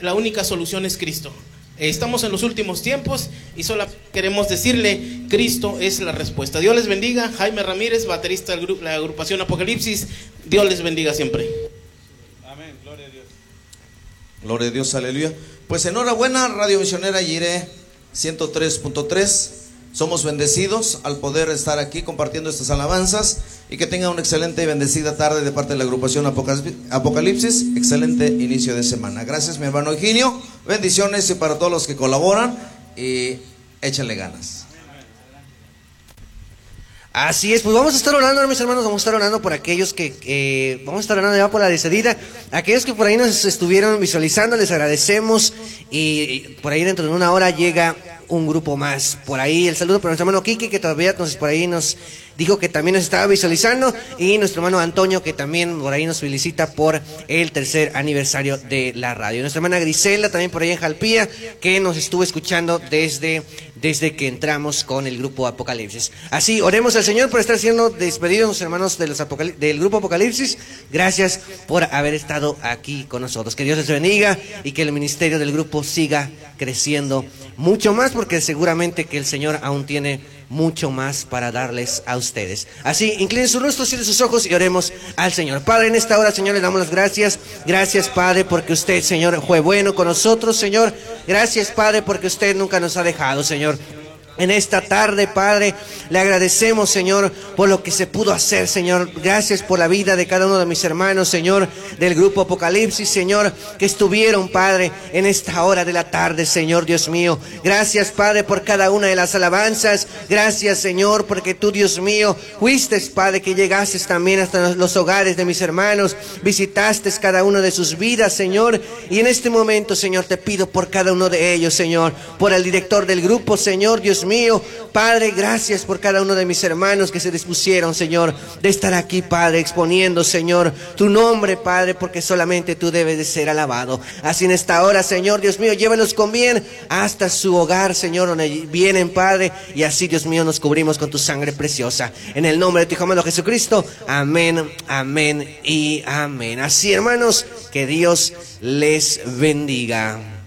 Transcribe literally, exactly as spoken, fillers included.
la única solución es Cristo. Estamos en los últimos tiempos y solo queremos decirle, Cristo es la respuesta. Dios les bendiga. Jaime Ramírez, baterista de la agrupación Apocalipsis. Dios les bendiga siempre. Amén, gloria a Dios. Gloria a Dios, aleluya. Pues enhorabuena, Radio Misionera Jireh ciento tres punto tres. Somos bendecidos al poder estar aquí compartiendo estas alabanzas, y que tengan una excelente y bendecida tarde de parte de la agrupación Apocalipsis. Excelente inicio de semana. Gracias, mi hermano Eugenio. Bendiciones y para todos los que colaboran, y échenle ganas. Así es, pues vamos a estar orando, mis hermanos, vamos a estar orando por aquellos que, eh, vamos a estar orando ya por la despedida, aquellos que por ahí nos estuvieron visualizando, les agradecemos, y por ahí dentro de una hora llega un grupo más. Por ahí el saludo para nuestro hermano Quique, que todavía nos, por ahí nos dijo que también nos estaba visualizando, y nuestro hermano Antonio, que también por ahí nos felicita por el tercer aniversario de la radio. Nuestra hermana Griselda, también por ahí en Jalpía, que nos estuvo escuchando desde, desde que entramos con el grupo Apocalipsis. Así, oremos al Señor por estar siendo despedidos, los hermanos de los Apocalip- del grupo Apocalipsis. Gracias por haber estado aquí con nosotros. Que Dios les bendiga y que el ministerio del grupo siga creciendo mucho más, porque seguramente que el Señor aún tiene mucho más para darles a ustedes. Así, inclinen sus rostros, cierren sus ojos y oremos al Señor. Padre, en esta hora, Señor, le damos las gracias. Gracias, Padre, porque usted, Señor, fue bueno con nosotros, Señor. Gracias, Padre, porque usted nunca nos ha dejado, Señor. En esta tarde, Padre, le agradecemos, Señor, por lo que se pudo hacer, Señor. Gracias por la vida de cada uno de mis hermanos, Señor, del grupo Apocalipsis, Señor, que estuvieron, Padre, en esta hora de la tarde, Señor, Dios mío. Gracias, Padre, por cada una de las alabanzas. Gracias, Señor, porque tú, Dios mío, fuiste, Padre, que llegaste también hasta los hogares de mis hermanos. Visitaste cada uno de sus vidas, Señor. Y en este momento, Señor, te pido por cada uno de ellos, Señor, por el director del grupo, Señor, Dios mío, Padre, gracias por cada uno de mis hermanos que se dispusieron, Señor, de estar aquí, Padre, exponiendo, Señor, tu nombre, Padre, porque solamente tú debes de ser alabado. Así en esta hora, Señor, Dios mío, llévalos con bien hasta su hogar, Señor, donde vienen, Padre, y así, Dios mío, nos cubrimos con tu sangre preciosa. En el nombre de tu Hijo amado Jesucristo, amén, amén y amén. Así, hermanos, que Dios les bendiga.